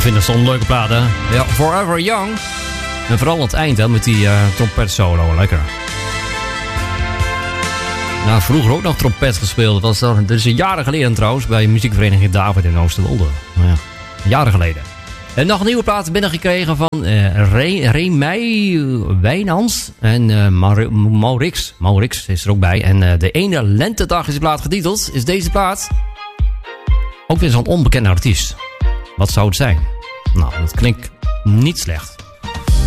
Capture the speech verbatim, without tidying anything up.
vind het zo'n leuke plaat, hè? Ja, Forever Young. En vooral aan het eind, hè, met die uh, trompet solo. Lekker. Nou, vroeger ook nog trompet gespeeld. Dat, was, dat is jaren geleden trouwens, bij muziekvereniging David in Oosterwolde. Nou ja, jaren geleden. En nog een nieuwe plaat binnengekregen van uh, Remij Wijnans en uh, Maurix. Maurix is er ook bij. En uh, de ene lentedag is de plaat getiteld. Is deze plaat ook weer zo'n onbekende artiest. Wat zou het zijn? Nou, dat klinkt niet slecht.